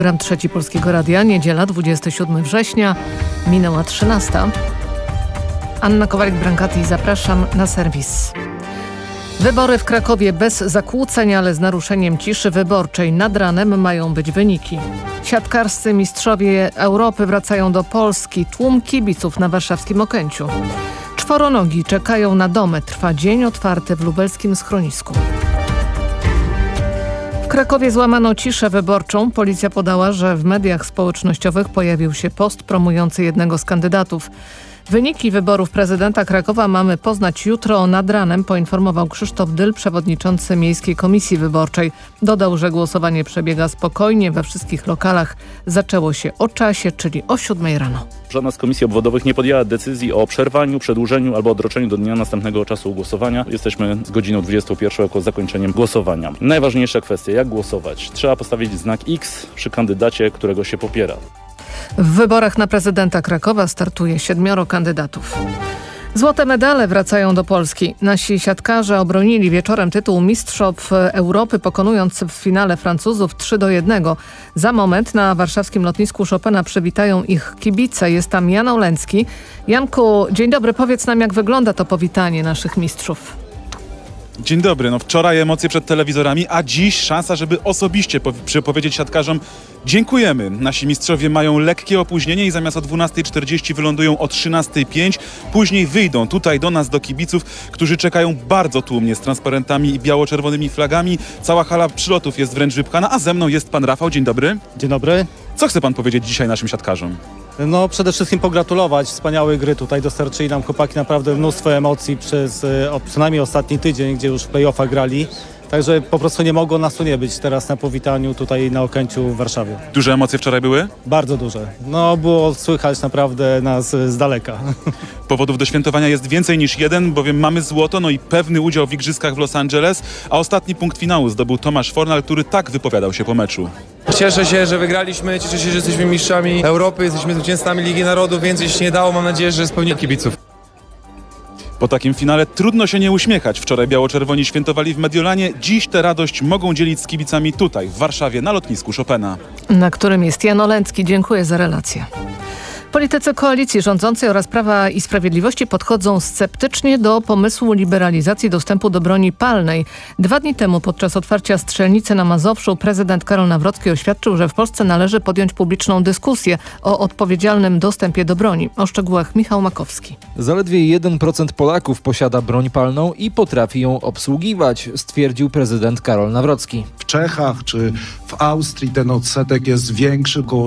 Program Trzeci Polskiego Radia, niedziela 27 września, minęła 13. Anna Kowalik-Brankati, zapraszam na serwis. Wybory w Krakowie bez zakłóceń, ale z naruszeniem ciszy wyborczej. Nad ranem mają być wyniki. Siatkarscy mistrzowie Europy wracają do Polski. Tłum kibiców na warszawskim Okęciu. Czworonogi czekają na domy. Trwa dzień otwarty w lubelskim schronisku. W Krakowie złamano ciszę wyborczą. Policja podała, że w mediach społecznościowych pojawił się post promujący jednego z kandydatów. Wyniki wyborów prezydenta Krakowa mamy poznać jutro nad ranem, poinformował Krzysztof Dyl, przewodniczący Miejskiej Komisji Wyborczej. Dodał, że głosowanie przebiega spokojnie we wszystkich lokalach. Zaczęło się o czasie, czyli o 7 rano. Żadna z komisji obwodowych nie podjęła decyzji o przerwaniu, przedłużeniu albo odroczeniu do dnia następnego czasu głosowania. Jesteśmy z godziną 21 jako zakończeniem głosowania. Najważniejsza kwestia, jak głosować? Trzeba postawić znak X przy kandydacie, którego się popiera. W wyborach na prezydenta Krakowa startuje 7 kandydatów. Złote medale wracają do Polski. Nasi siatkarze obronili wieczorem tytuł Mistrzów Europy, pokonując w finale Francuzów 3-1. Za moment na warszawskim lotnisku Chopina przywitają ich kibice. Jest tam Jan Oleński. Janku, dzień dobry. Powiedz nam, jak wygląda to powitanie naszych mistrzów. Dzień dobry. Wczoraj emocje przed telewizorami, a dziś szansa, żeby osobiście powiedzieć siatkarzom: dziękujemy. Nasi mistrzowie mają lekkie opóźnienie i zamiast o 12:40 wylądują o 13:05. Później wyjdą tutaj do nas, do kibiców, którzy czekają bardzo tłumnie z transparentami i biało-czerwonymi flagami. Cała hala przylotów jest wręcz wypchana, a ze mną jest pan Rafał. Dzień dobry. Dzień dobry. Co chce pan powiedzieć dzisiaj naszym siatkarzom? Przede wszystkim pogratulować wspaniałej gry. Tutaj dostarczyli nam chłopaki naprawdę mnóstwo emocji przez przynajmniej ostatni tydzień, gdzie już w play-offach grali. Także po prostu nie mogło nas tu nie być teraz na powitaniu tutaj na Okęciu w Warszawie. Duże emocje wczoraj były? Bardzo duże. Było słychać naprawdę nas z daleka. Powodów do świętowania jest więcej niż jeden, bowiem mamy złoto, i pewny udział w igrzyskach w Los Angeles, a ostatni punkt finału zdobył Tomasz Fornal, który tak wypowiadał się po meczu. Cieszę się, że wygraliśmy, cieszę się, że jesteśmy mistrzami Europy, jesteśmy zwycięzcami Ligi Narodów, więcej się nie dało, mam nadzieję, że spełni kibiców. Po takim finale trudno się nie uśmiechać. Wczoraj biało-czerwoni świętowali w Mediolanie. Dziś tę radość mogą dzielić z kibicami tutaj, w Warszawie, na lotnisku Chopina. Na którym jest Jan Oleński. Dziękuję za relację. Politycy koalicji rządzącej oraz Prawa i Sprawiedliwości podchodzą sceptycznie do pomysłu liberalizacji dostępu do broni palnej. 2 dni temu podczas otwarcia strzelnicy na Mazowszu prezydent Karol Nawrocki oświadczył, że w Polsce należy podjąć publiczną dyskusję o odpowiedzialnym dostępie do broni. O szczegółach Michał Makowski. Zaledwie 1% Polaków posiada broń palną i potrafi ją obsługiwać, stwierdził prezydent Karol Nawrocki. W Czechach czy w Austrii ten odsetek jest większy, około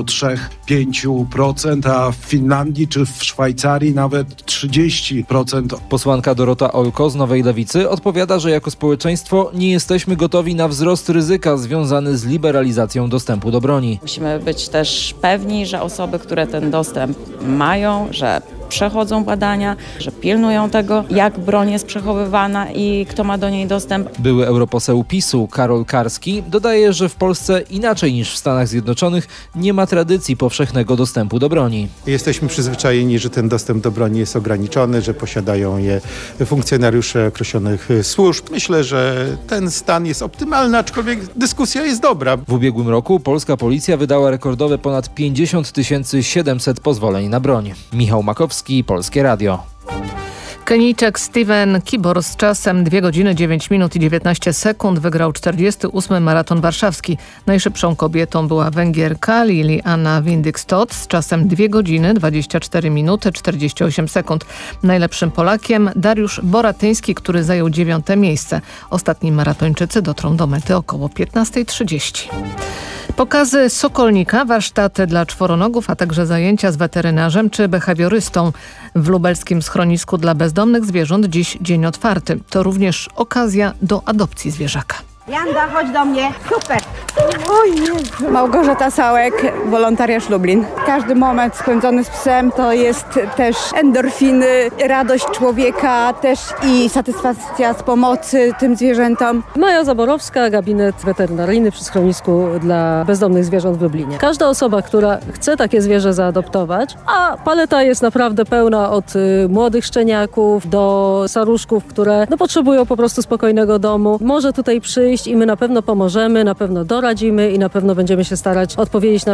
3-5%, a w Finlandii czy w Szwajcarii nawet 30%. Posłanka Dorota Olko z Nowej Lewicy odpowiada, że jako społeczeństwo nie jesteśmy gotowi na wzrost ryzyka związany z liberalizacją dostępu do broni. Musimy być też pewni, że osoby, które ten dostęp mają, że przechodzą badania, że pilnują tego, jak broń jest przechowywana i kto ma do niej dostęp. Były europoseł PiS-u Karol Karski dodaje, że w Polsce inaczej niż w Stanach Zjednoczonych nie ma tradycji powszechnego dostępu do broni. Jesteśmy przyzwyczajeni, że ten dostęp do broni jest ograniczony, że posiadają je funkcjonariusze określonych służb. Myślę, że ten stan jest optymalny, aczkolwiek dyskusja jest dobra. W ubiegłym roku polska policja wydała rekordowe ponad 50 700 pozwoleń na broń. Michał Makowski, Polskie Radio. Kenijczyk Steven Kibor z czasem 2 godziny 9 minut i 19 sekund wygrał 48. maraton warszawski. Najszybszą kobietą była Węgierka Liliana Windikstot z czasem 2 godziny 24 minuty 48 sekund. Najlepszym Polakiem Dariusz Boratyński, który zajął 9. miejsce. Ostatni maratończycy dotrą do mety około 15:30. Pokazy sokolnika, warsztaty dla czworonogów, a także zajęcia z weterynarzem czy behawiorystą. W lubelskim schronisku dla bezdomnych zwierząt dziś dzień otwarty. To również okazja do adopcji zwierzaka. Janda, chodź do mnie. Super. Oj, Jezu. Małgorzata Sałek, wolontariusz Lublin. Każdy moment spędzony z psem to jest też endorfiny, radość człowieka, też i satysfakcja z pomocy tym zwierzętom. Maja Zaborowska, gabinet weterynaryjny przy schronisku dla bezdomnych zwierząt w Lublinie. Każda osoba, która chce takie zwierzę zaadoptować, a paleta jest naprawdę pełna od młodych szczeniaków do staruszków, które potrzebują po prostu spokojnego domu, może tutaj przyjść przyjść i my na pewno pomożemy, na pewno doradzimy i na pewno będziemy się starać odpowiedzieć na